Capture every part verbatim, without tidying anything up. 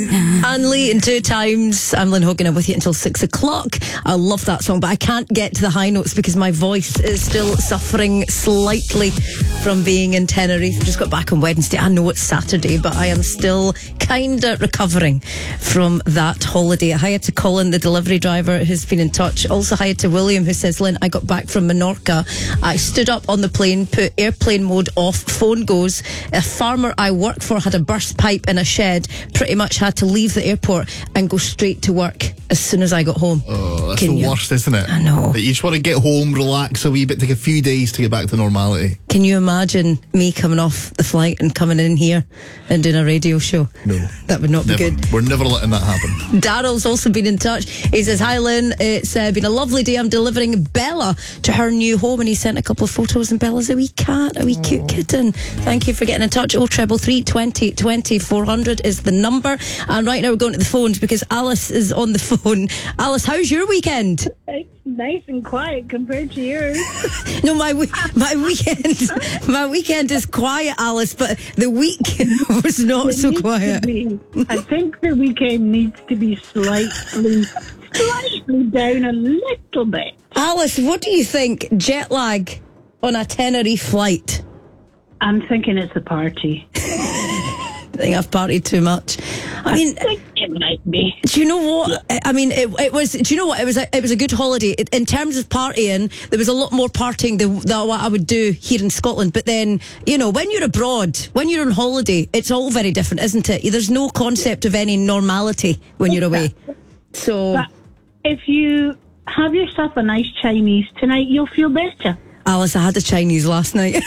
Anne Lee in Two Times. I'm Lynn Hogan. I'm with you until six o'clock. I love that song, but I can't get to the high notes because my voice is still suffering slightly from being in Tenerife. I just got back on Wednesday. I know it's Saturday, but I am still kind of recovering from that holiday. Hi to Colin, the delivery driver, who's been in touch. Also hi to William, who says, Lynn, I got back from Menorca. I stood up on the plane, put airplane mode off, phone goes. A farmer I work for had a burst pipe in a shed. Pretty much had to leave the airport and go straight to work as soon as I got home. Oh, that's Can the you? worst, isn't it? I know. That you just want to get home, relax a wee bit, take a few days to get back to normality. Can you imagine me coming off the flight and coming in here and doing a radio show? No. That would not Never. be good. We're never letting that happen. Daryl's also been in touch. He says, hi Lynn, it's uh, been a lovely day. I'm delivering Bella to her new home, and he sent a couple of photos, and Bella's a wee cat, a wee oh. cute kitten. Thank you for getting in touch. oh triple three, twenty, twenty, four hundred is the number. And right now we're going to the phones because Alice is on the phone. Alice, how's your weekend? It's nice and quiet compared to yours. No, my my weekend my weekend is quiet, Alice, but the week was not It so needs to quiet. be- I think the weekend needs to be slightly, slightly down a little bit. Alice, what do you think? Jet lag on a Tenerife flight? I'm thinking it's a party. I think I've partied too much. I mean, I think it might be. do you know what? I mean, it, it was. Do you know what? It was. A, it was a good holiday. It, in terms of partying, there was a lot more partying than, than what I would do here in Scotland. But then, you know, when you're abroad, when you're on holiday, it's all very different, isn't it? There's no concept of any normality when you're away. So, But if you have yourself a nice Chinese tonight, you'll feel better. Alice, I had a Chinese last night.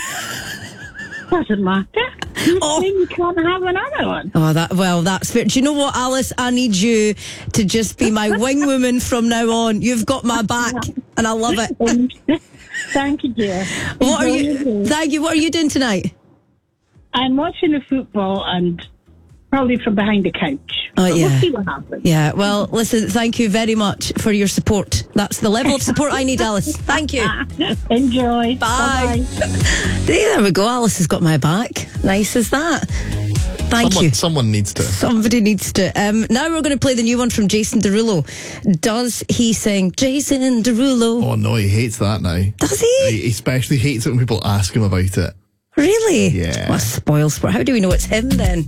Doesn't matter. You Oh. think you can't have another one. Oh, that well, that's fair. Do you know what, Alice? I need you to just be my wing woman from now on. You've got my back, and I love it. Thank you, dear. What are Enjoy you? your day. Thank you. What are you doing tonight? I'm watching the football and probably from behind the couch. Oh, But yeah. We'll see what happens. Yeah. Well, listen. Thank you very much for your support. That's the level of support I need, Alice. Thank you. Enjoy. Bye. Bye-bye. There we go. Alice has got my back. Nice as that. Thank Someone, you. someone needs to. Somebody needs to. Um, now we're going to play the new one from Jason Derulo. Does he sing Jason Derulo? Oh no, he hates that now. Does he? He especially hates it when people ask him about it. Really? Yeah. What a spoil sport. How do we know it's him then?